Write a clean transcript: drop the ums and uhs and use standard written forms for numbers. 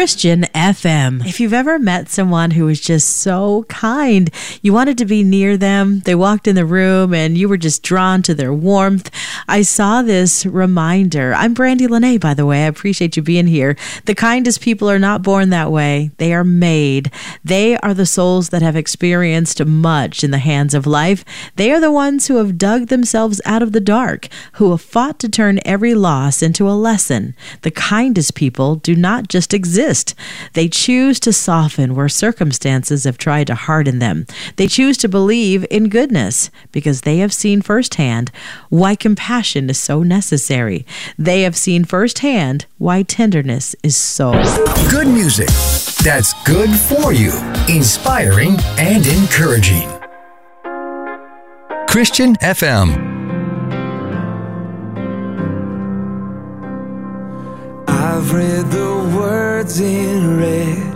Christian FM. If you've ever met someone who was just so kind, you wanted to be near them, they walked in the room and you were just drawn to their warmth. I saw this reminder. I'm Brandy Lene, by the way. I appreciate you being here. The kindest people are not born that way. They are made. They are the souls that have experienced much in the hands of life. They are the ones who have dug themselves out of the dark, who have fought to turn every loss into a lesson. The kindest people do not just exist. They choose to soften where circumstances have tried to harden them. They choose to believe in goodness because they have seen firsthand why compassion is so necessary. They have seen firsthand why tenderness is so. Good music that's good for you, inspiring and encouraging. Christian FM. I've read the words in red